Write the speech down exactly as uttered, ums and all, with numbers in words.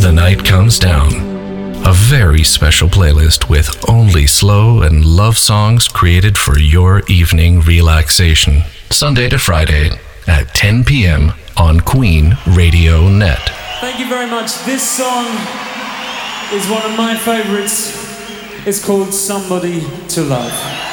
the night comes down. A very special playlist with only slow and love songs created for your evening relaxation. Sunday to Friday at ten p.m. on Queen Radio Net. Thank you very much. This song is one of my favorites. It's called Somebody to Love.